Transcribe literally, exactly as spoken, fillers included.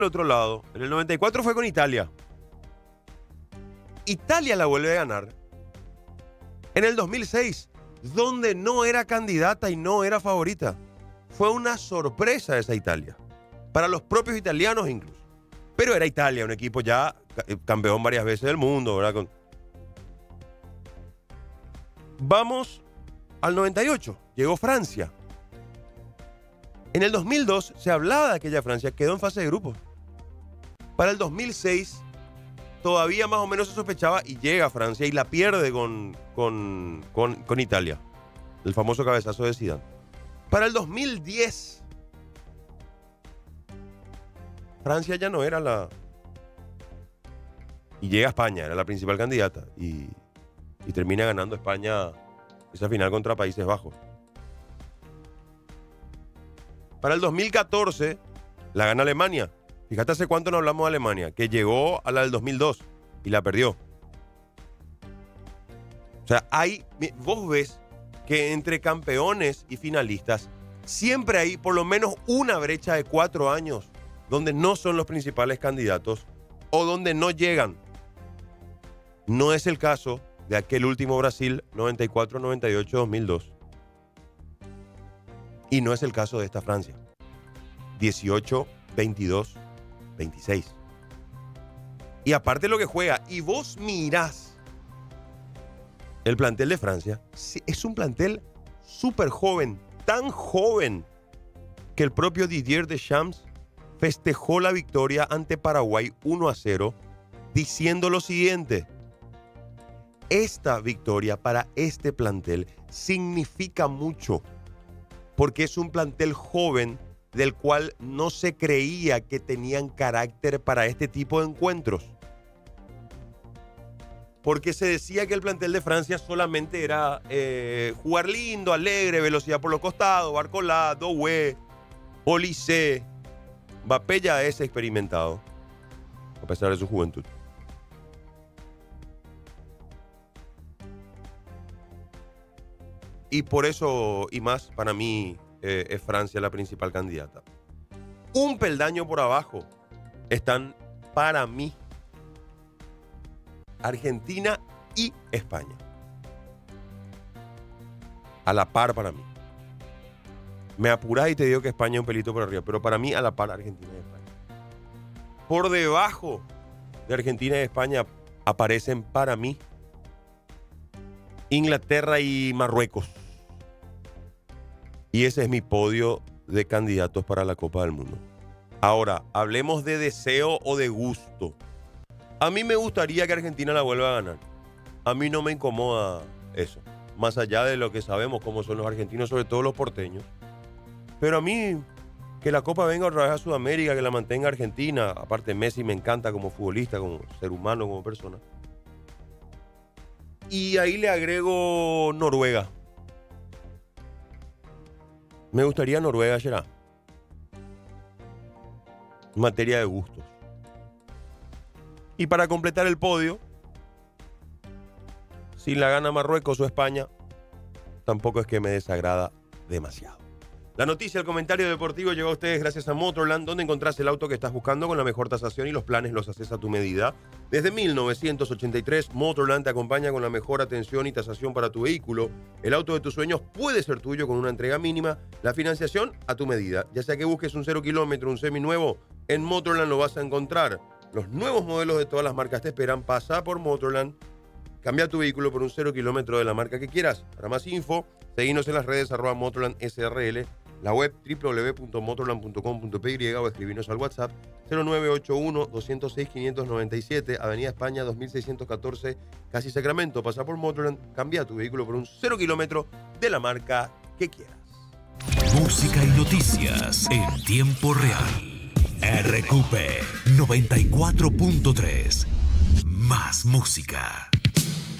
el otro lado. En el noventa y cuatro fue con Italia. Italia la vuelve a ganar en el dos mil seis, donde no era candidata y no era favorita. Fue una sorpresa esa Italia, para los propios italianos incluso. Pero era Italia, un equipo ya campeón varias veces del mundo, ¿verdad? Con... Vamos al noventa y ocho, llegó Francia. En el dos mil dos se hablaba de aquella Francia, quedó en fase de grupos. Para el dos mil seis todavía más o menos se sospechaba y llega Francia y la pierde con, con, con, con Italia. El famoso cabezazo de Zidane. Para el dos mil diez, Francia ya no era la... Y llega España, era la principal candidata. Y, y termina ganando España esa final contra Países Bajos. Para el dos mil catorce, la gana Alemania. Fíjate hace cuánto no hablamos de Alemania, que llegó a la del dos mil dos y la perdió. O sea, hay, vos ves que entre campeones y finalistas siempre hay por lo menos una brecha de cuatro años donde no son los principales candidatos o donde no llegan. No es el caso de aquel último Brasil noventa y cuatro, noventa y ocho, dos mil dos. Y no es el caso de esta Francia. dieciocho, veintidós, veintiséis. Y aparte lo que juega, y vos mirás el plantel de Francia, es un plantel súper joven, tan joven que el propio Didier Deschamps festejó la victoria ante Paraguay uno a cero diciendo lo siguiente: esta victoria para este plantel significa mucho porque es un plantel joven del cual no se creía que tenían carácter para este tipo de encuentros. Porque se decía que el plantel de Francia solamente era eh, jugar lindo, alegre, velocidad por los costados, Barcola, Doué, Olise. Mbappé ya es experimentado, a pesar de su juventud. Y por eso, y más, para mí, eh, es Francia la principal candidata. Un peldaño por abajo están, para mí, Argentina y España. A la par para mí. Me apurás y te digo que España es un pelito por arriba, pero para mí a la par Argentina y España. Por debajo de Argentina y España aparecen para mí Inglaterra y Marruecos. Y ese es mi podio de candidatos para la Copa del Mundo. Ahora, hablemos de deseo o de gusto. A mí me gustaría que Argentina la vuelva a ganar. A mí no me incomoda eso. Más allá de lo que sabemos cómo son los argentinos, sobre todo los porteños. Pero a mí, que la Copa venga otra vez a Sudamérica, que la mantenga Argentina. Aparte, Messi me encanta como futbolista, como ser humano, como persona. Y ahí le agrego Noruega. Me gustaría Noruega, Gerard. En materia de gustos. Y para completar el podio, si la gana Marruecos o España, tampoco es que me desagrada demasiado. La noticia, el comentario deportivo llegó a ustedes gracias a Motorland, donde encontrás el auto que estás buscando con la mejor tasación y los planes los haces a tu medida. Desde mil novecientos ochenta y tres, Motorland te acompaña con la mejor atención y tasación para tu vehículo. El auto de tus sueños puede ser tuyo con una entrega mínima, la financiación a tu medida. Ya sea que busques un cero kilómetro, un seminuevo, en Motorland lo vas a encontrar. Los nuevos modelos de todas las marcas te esperan. Pasa por Motorland. Cambia tu vehículo por un cero kilómetro de la marca que quieras. Para más info, seguinos en las redes arroba Motorland S R L, la web doble u doble u doble u punto motorland punto com punto p y o escribinos al WhatsApp cero nueve ocho uno, dos cero seis, cinco nueve siete, Avenida España dos mil seiscientos catorce, Casi Sacramento. Pasa por Motorland, cambia tu vehículo por un cero kilómetro de la marca que quieras. Música y noticias en tiempo real. R Q P noventa y cuatro punto tres. Más música.